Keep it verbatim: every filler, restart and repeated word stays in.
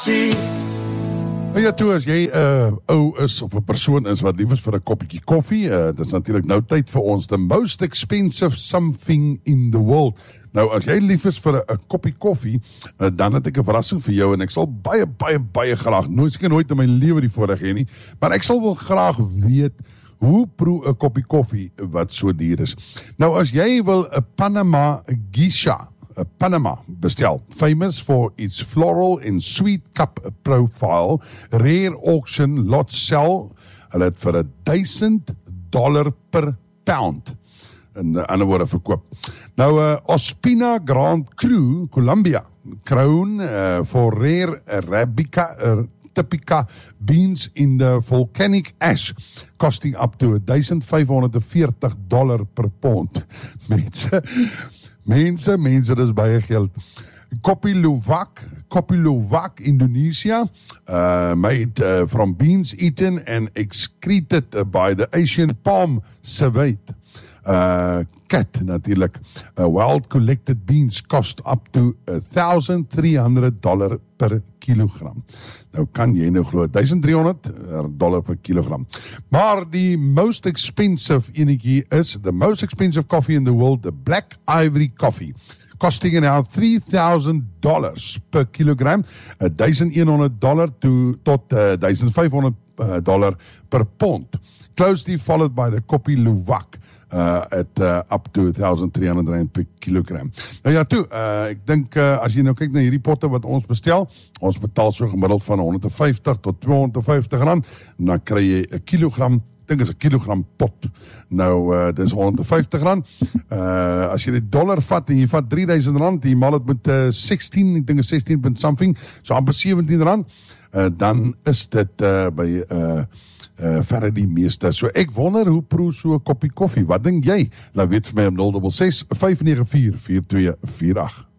Nou ja, toe as jy 'n uh, ou is of 'n persoon is wat lief is vir 'n koppie koffie, uh, dit is natuurlik nou tyd vir ons the most expensive something in the world. Nou as jy lief is vir 'n koppie koffie, uh, dan het ek 'n verrassing vir jou en ek sal baie baie baie graag nooit seker nooit in my lewe die voorreg hê nie, maar ek sal wel graag weet hoe proe 'n koppie koffie wat so duur is. Nou as jy wil 'n Panama Geisha Uh, Panama bestel, famous for its floral and sweet cup profile, rare auction lot sell, hulle het vir duisend dollar per pound, in uh, ander woorde verkoop. Nou, uh, Ospina Grand Cru, Colombia, crown uh, for rare Arabica, uh, typica beans in the volcanic ash, costing up to duisend vyfhonderd veertig dollar per pound. Mense, Mense, mense, dis baie geld. Kopi Luwak, Kopi Luwak, Indonesia, uh, made uh, from beans eaten and excreted uh, by the Asian palm civet. Uh, cat, natuurlijk. Uh, wild collected beans cost up to one thousand three hundred dollar per kilogram. Nou kan jy nou glo, duisend driehonderd dollar per kilogram. Maar die most expensive enetjie is, the most expensive coffee in the world, the Black Ivory coffee, costing around three thousand dollars per kilogram, duisend honderd dollar to, tot uh, duisend vyfhonderd dollar per pond. Closely followed by the Kopi Luwak, uh, at uh, up to one thousand three hundred rand per kilogram. Nou ja, toe, uh, ek dink, uh, as jy nou kyk na hierdie potte wat ons bestel, ons betaal so gemiddeld van honderd vyftig tot tweehonderd vyftig rand, en dan kry jy 'n kilogram, ek dink is 'n kilogram pot. Nou, uh, dis honderd vyftig rand. Uh, as jy die dollar vat, en jy vat drie duisend rand, jy maal het met uh, sixteen, ek dink is sixteen point something, so amper sewentien rand, uh, dan is dit uh, by... Uh, Uh, verre die meeste. So ek wonder hoe proe so 'n koppie koffie. Wat dink jy? Laat weet vir my om nul ses ses vyf nege vier vier twee vier agt.